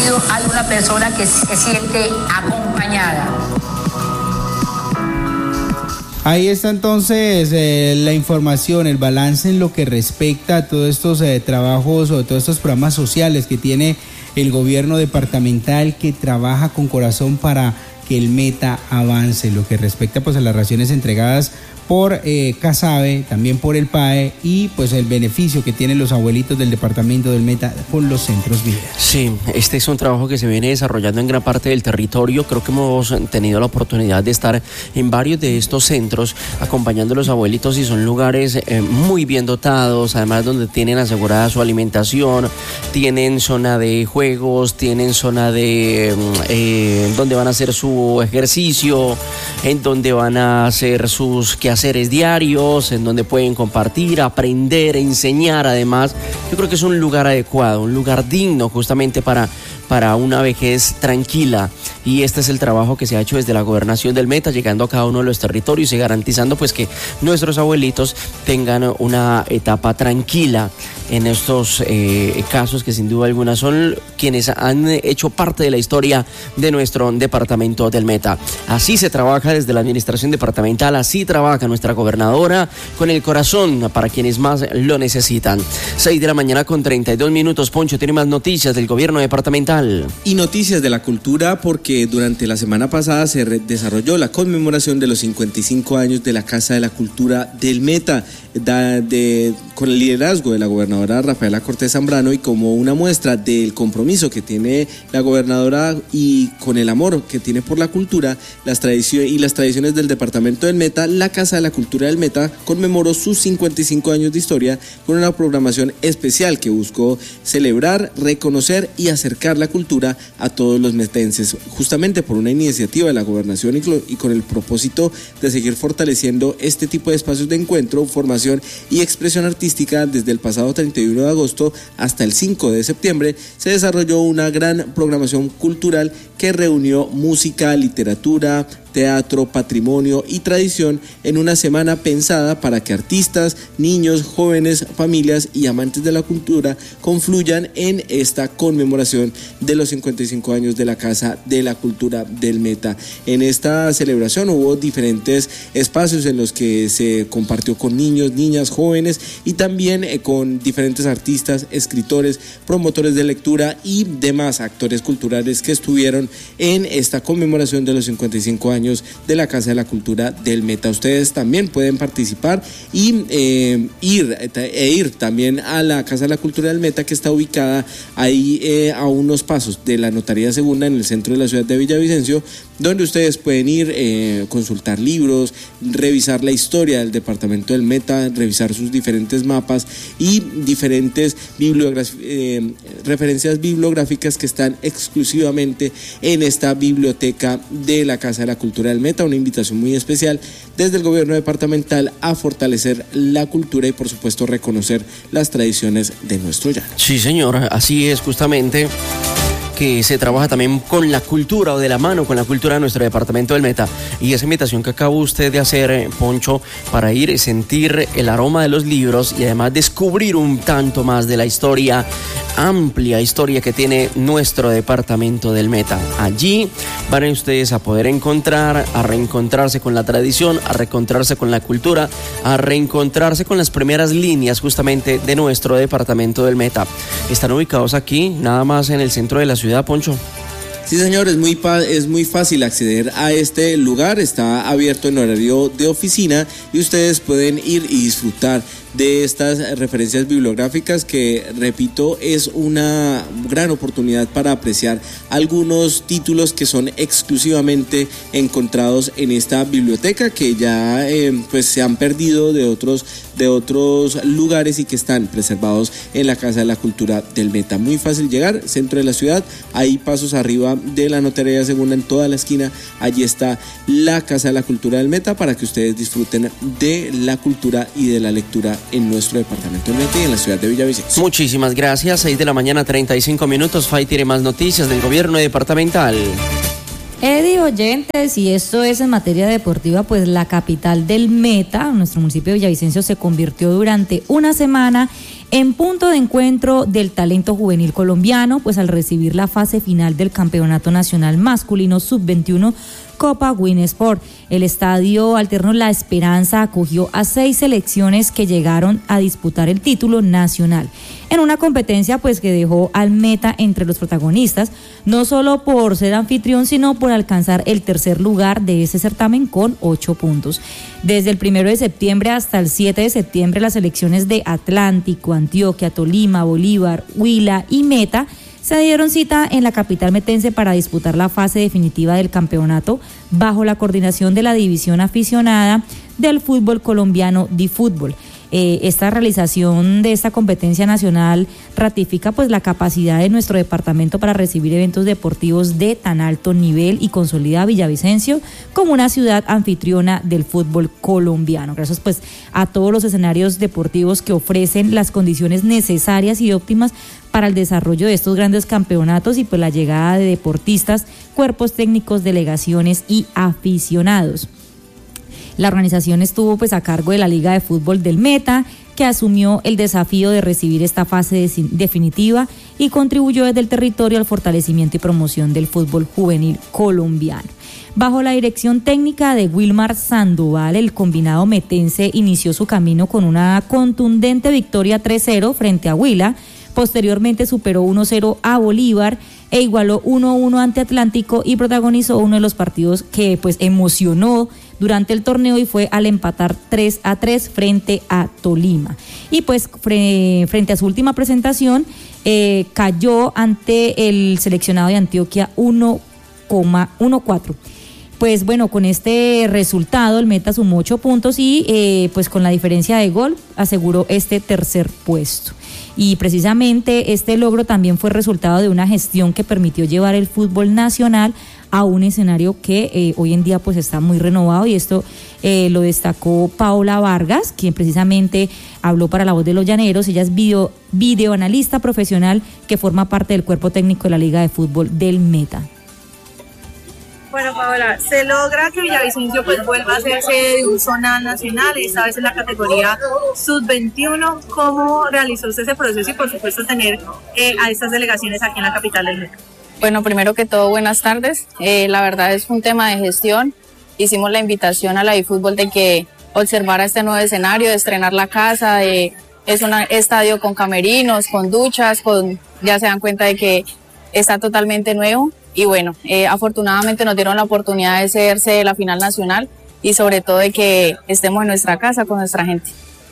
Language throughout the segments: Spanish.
sido alguna persona que se siente acompañada. Ahí está entonces la información, el balance en lo que respecta a todos estos trabajos o todos estos programas sociales que tiene el gobierno departamental, que trabaja con corazón para que el Meta avance, lo que respecta pues a las raciones entregadas por CASAVE, también por el PAE, y pues el beneficio que tienen los abuelitos del departamento del Meta con los centros Vida. Sí, este es un trabajo que se viene desarrollando en gran parte del territorio. Creo que hemos tenido la oportunidad de estar en varios de estos centros acompañando a los abuelitos, y son lugares muy bien dotados, además donde tienen asegurada su alimentación, tienen zona de juegos, tienen zona de donde van a hacer su ejercicio, en donde van a hacer sus quehaceres diarios, en donde pueden compartir, aprender, enseñar. Además, yo creo que es un lugar adecuado, un lugar digno justamente para una vejez tranquila, y este es el trabajo que se ha hecho desde la gobernación del Meta, llegando a cada uno de los territorios y garantizando pues que nuestros abuelitos tengan una etapa tranquila en estos casos que sin duda alguna son quienes han hecho parte de la historia de nuestro departamento del Meta. Así se trabaja desde la administración departamental, así trabaja nuestra gobernadora, con el corazón para quienes más lo necesitan. 6:32 a.m. Poncho tiene más noticias del gobierno departamental. Y noticias de la cultura, porque durante la semana pasada se desarrolló la conmemoración de los 55 años de la Casa de la Cultura del Meta, con el liderazgo de la gobernadora Rafaela Cortés Zambrano, y como una muestra del compromiso que tiene la gobernadora y con el amor que tiene por la cultura, las tradiciones del departamento del Meta, la Casa de la Cultura del Meta conmemoró sus 55 años de historia con una programación especial que buscó celebrar, reconocer y acercar la cultura a todos los metenses, justamente por una iniciativa de la gobernación y con el propósito de seguir fortaleciendo este tipo de espacios de encuentro, formación y expresión artística. Desde el pasado 31 de agosto hasta el 5 de septiembre se desarrolló una gran programación cultural que reunió música, literatura, teatro, patrimonio y tradición en una semana pensada para que artistas, niños, jóvenes, familias y amantes de la cultura confluyan en esta conmemoración de los 55 años de la Casa de la Cultura del Meta. En esta celebración hubo diferentes espacios en los que se compartió con niños, niñas, jóvenes, y también con diferentes artistas, escritores, promotores de lectura y demás actores culturales que estuvieron en esta conmemoración de los 55 años de la Casa de la Cultura del Meta. Ustedes también pueden participar y ir también a la Casa de la Cultura del Meta, que está ubicada ahí a unos pasos de la Notaría Segunda en el centro de la ciudad de Villavicencio, donde ustedes pueden ir, consultar libros, revisar la historia del departamento del Meta, revisar sus diferentes mapas y diferentes referencias bibliográficas que están exclusivamente en esta biblioteca de la Casa de la Cultura del Meta. Una invitación muy especial desde el gobierno departamental a fortalecer la cultura y por supuesto reconocer las tradiciones de nuestro llano. Sí, señor, así es justamente que se trabaja también con la cultura, o de la mano con la cultura de nuestro departamento del Meta. Y esa invitación que acaba usted de hacer, Poncho, para ir y sentir el aroma de los libros y además descubrir un tanto más de la historia, amplia historia que tiene nuestro departamento del Meta. Allí van ustedes a poder a reencontrarse con la tradición, a reencontrarse con la cultura, a reencontrarse con las primeras líneas justamente de nuestro departamento del Meta. Están ubicados aquí, nada más en el centro de la ciudad, Poncho. Sí, señor, es muy fácil acceder a este lugar, está abierto en horario de oficina y ustedes pueden ir y disfrutar de estas referencias bibliográficas que, repito, es una gran oportunidad para apreciar algunos títulos que son exclusivamente encontrados en esta biblioteca, que ya pues se han perdido de otros lugares y que están preservados en la Casa de la Cultura del Meta. Muy fácil llegar, centro de la ciudad, ahí pasos arriba de la Notaría Segunda, en toda la esquina, allí está la Casa de la Cultura del Meta para que ustedes disfruten de la cultura y de la lectura en nuestro departamento del Meta y en la ciudad de Villavicencio. Muchísimas gracias. 6:35 a.m. Fay tiene más noticias del gobierno departamental. Eddie, oyentes, y esto es en materia deportiva, pues la capital del Meta, nuestro municipio de Villavicencio, se convirtió durante una semana En punto de encuentro del talento juvenil colombiano, pues al recibir la fase final del Campeonato Nacional Masculino Sub-21 Copa Winsport, el estadio alterno La Esperanza acogió a 6 selecciones que llegaron a disputar el título nacional, en una competencia pues que dejó al Meta entre los protagonistas, no solo por ser anfitrión, sino por alcanzar el tercer lugar de ese certamen con 8 puntos. Desde el 1 de septiembre hasta el 7 de septiembre, las selecciones de Atlántico, Antioquia, Tolima, Bolívar, Huila y Meta se dieron cita en la capital metense para disputar la fase definitiva del campeonato bajo la coordinación de la división aficionada del fútbol colombiano DiFútbol. Esta realización de esta competencia nacional ratifica pues la capacidad de nuestro departamento para recibir eventos deportivos de tan alto nivel y consolida a Villavicencio como una ciudad anfitriona del fútbol colombiano. Gracias pues a todos los escenarios deportivos que ofrecen las condiciones necesarias y óptimas para el desarrollo de estos grandes campeonatos y pues la llegada de deportistas, cuerpos técnicos, delegaciones y aficionados. La organización estuvo pues a cargo de la Liga de Fútbol del Meta, que asumió el desafío de recibir esta fase definitiva y contribuyó desde el territorio al fortalecimiento y promoción del fútbol juvenil colombiano. Bajo la dirección técnica de Wilmar Sandoval, el combinado metense inició su camino con una contundente victoria 3-0 frente a Huila. Posteriormente superó 1-0 a Bolívar e igualó 1-1 ante Atlántico y protagonizó uno de los partidos que pues emocionó durante el torneo y fue al empatar 3-3 frente a Tolima. Y pues frente a su última presentación cayó ante el seleccionado de Antioquia 1-4. Pues bueno, con este resultado el Meta sumó 8 puntos y pues con la diferencia de gol aseguró este tercer puesto. Y precisamente este logro también fue resultado de una gestión que permitió llevar el fútbol nacional a un escenario que hoy en día pues está muy renovado, y esto lo destacó Paola Vargas, quien precisamente habló para La Voz de los Llaneros. Ella es videoanalista profesional que forma parte del cuerpo técnico de la Liga de Fútbol del Meta. Bueno, Paola, se logra que Villavicencio pues vuelva a ser sede de un zonal nacional, esta vez en la categoría Sub-21. ¿Cómo realizó usted ese proceso y por supuesto tener a estas delegaciones aquí en la capital del Meta? Bueno, primero que todo, buenas tardes. La verdad es un tema de gestión. Hicimos la invitación a la DiFútbol de que observara este nuevo escenario, de estrenar la casa, es un estadio con camerinos, con duchas, ya se dan cuenta de que está totalmente nuevo. Y bueno, afortunadamente nos dieron la oportunidad de ser sede de la final nacional y sobre todo de que estemos en nuestra casa con nuestra gente.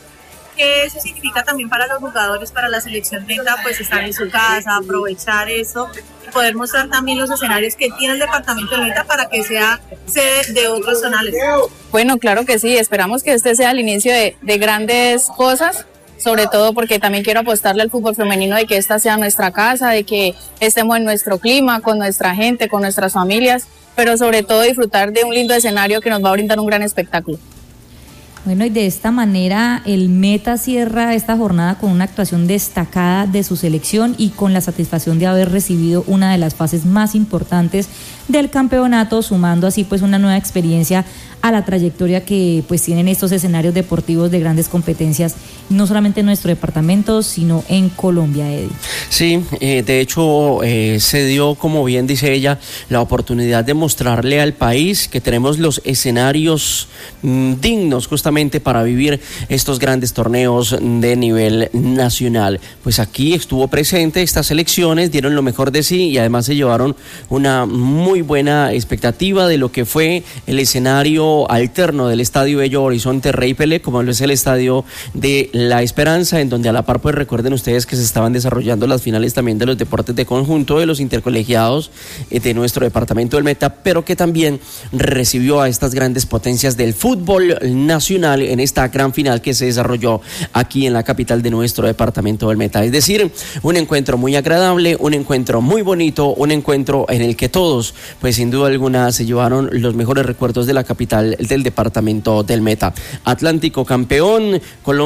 ¿Qué eso significa también para los jugadores, para la selección Meta, pues estar en su casa, aprovechar eso y poder mostrar también los escenarios que tiene el departamento de Meta para que sea sede de otros zonales? Bueno, claro que sí, esperamos que este sea el inicio de grandes cosas, sobre todo porque también quiero apostarle al fútbol femenino de que esta sea nuestra casa, de que estemos en nuestro clima, con nuestra gente, con nuestras familias, pero sobre todo disfrutar de un lindo escenario que nos va a brindar un gran espectáculo. Bueno, y de esta manera el Meta cierra esta jornada con una actuación destacada de su selección y con la satisfacción de haber recibido una de las fases más importantes del campeonato, sumando así pues una nueva experiencia a la trayectoria que pues tienen estos escenarios deportivos de grandes competencias, no solamente en nuestro departamento, sino en Colombia, Eddie. Sí, de hecho se dio, como bien dice ella, la oportunidad de mostrarle al país que tenemos los escenarios dignos justamente para vivir estos grandes torneos de nivel nacional. Pues aquí estuvo presente estas selecciones, dieron lo mejor de sí y además se llevaron una muy buena expectativa de lo que fue el escenario alterno del Estadio Bello Horizonte Rey Pelé, como lo es el Estadio de La Esperanza, en donde a la par pues recuerden ustedes que se estaban desarrollando las finales también de los deportes de conjunto de los intercolegiados de nuestro departamento del Meta, pero que también recibió a estas grandes potencias del fútbol nacional en esta gran final que se desarrolló aquí en la capital de nuestro departamento del Meta. Es decir, un encuentro muy agradable, un encuentro muy bonito, un encuentro en el que todos pues sin duda alguna se llevaron los mejores recuerdos de la capital del departamento del Meta. Atlántico campeón,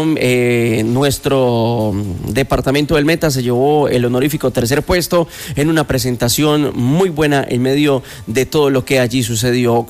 nuestro departamento del Meta se llevó el honorífico tercer puesto en una presentación muy buena en medio de todo lo que allí sucedió.